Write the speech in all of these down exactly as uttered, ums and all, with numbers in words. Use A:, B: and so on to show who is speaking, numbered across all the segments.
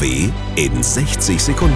A: W in sechzig Sekunden.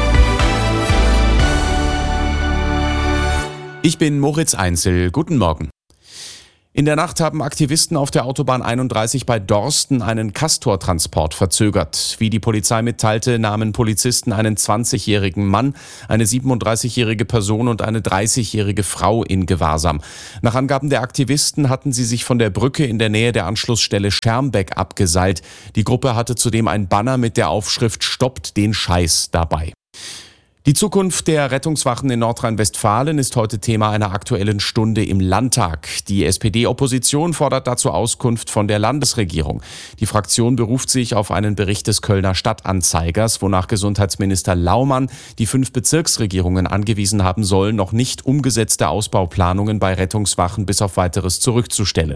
B: Ich bin Moritz Einzel. Guten Morgen. In der Nacht haben Aktivisten auf der Autobahn einunddreißig bei Dorsten einen Castor-Transport verzögert. Wie die Polizei mitteilte, nahmen Polizisten einen zwanzigjährigen Mann, eine siebenunddreißigjährige Person und eine dreißigjährige Frau in Gewahrsam. Nach Angaben der Aktivisten hatten sie sich von der Brücke in der Nähe der Anschlussstelle Schermbeck abgeseilt. Die Gruppe hatte zudem ein Banner mit der Aufschrift "Stoppt den Scheiß" dabei. Die Zukunft der Rettungswachen in Nordrhein-Westfalen ist heute Thema einer aktuellen Stunde im Landtag. Die S P D-Opposition fordert dazu Auskunft von der Landesregierung. Die Fraktion beruft sich auf einen Bericht des Kölner Stadtanzeigers, wonach Gesundheitsminister Laumann die fünf Bezirksregierungen angewiesen haben soll, noch nicht umgesetzte Ausbauplanungen bei Rettungswachen bis auf Weiteres zurückzustellen.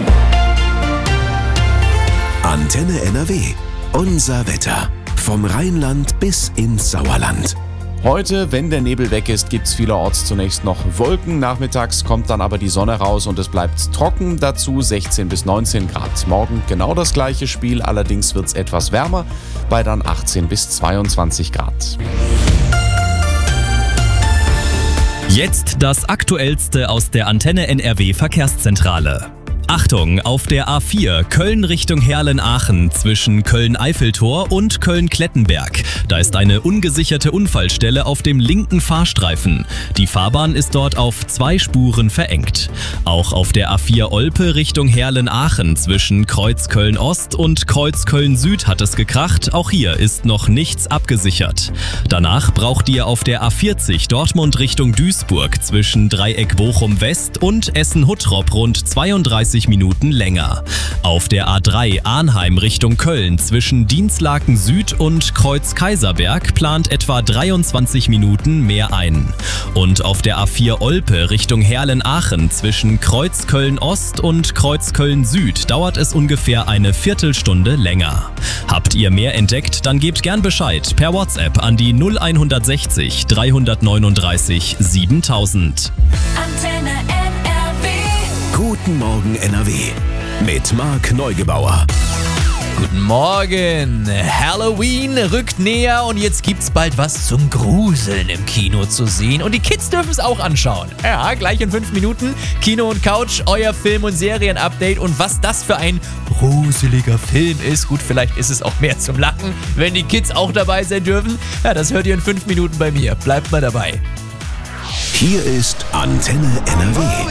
A: Antenne N R W. Unser Wetter. Vom Rheinland bis ins Sauerland.
B: Heute, wenn der Nebel weg ist, gibt's vielerorts zunächst noch Wolken. Nachmittags kommt dann aber die Sonne raus und es bleibt trocken. Dazu sechzehn bis neunzehn Grad. Morgen genau das gleiche Spiel, allerdings wird's etwas wärmer, bei dann achtzehn bis zweiundzwanzig Grad.
C: Jetzt das Aktuellste aus der Antenne N R W Verkehrszentrale. Achtung, auf der A vier Köln Richtung Herlen-Aachen zwischen Köln-Eiffeltor und Köln-Klettenberg. Da ist eine ungesicherte Unfallstelle auf dem linken Fahrstreifen. Die Fahrbahn ist dort auf zwei Spuren verengt. Auch auf der A vier Olpe Richtung Herlen-Aachen zwischen Kreuz Köln-Ost und Kreuz Köln-Süd hat es gekracht. Auch hier ist noch nichts abgesichert. Danach braucht ihr auf der A vierzig Dortmund Richtung Duisburg zwischen Dreieck Bochum-West und Essen-Huttrop rund zweiunddreißig Minuten länger. Auf der A drei Arnheim Richtung Köln zwischen Dinslaken Süd und Kreuz Kaiserberg plant etwa dreiundzwanzig Minuten mehr ein. Und auf der A vier Olpe Richtung Herlen-Aachen zwischen Kreuz Köln-Ost und Kreuz Köln-Süd dauert es ungefähr eine Viertelstunde länger. Habt ihr mehr entdeckt, dann gebt gern Bescheid per WhatsApp an die null sechs eins drei neun drei siebentausend.
D: Antenne N R W.
A: Guten Morgen N R W mit Marc Neugebauer.
E: Guten Morgen! Halloween rückt näher und jetzt gibt's bald was zum Gruseln im Kino zu sehen. Und die Kids dürfen es auch anschauen. Ja, gleich in fünf Minuten Kino und Couch, euer Film- und Serien-Update. Und was das für ein gruseliger Film ist. Gut, vielleicht ist es auch mehr zum Lachen, wenn die Kids auch dabei sein dürfen. Ja, das hört ihr in fünf Minuten bei mir. Bleibt mal dabei.
A: Hier ist Antenne N R W.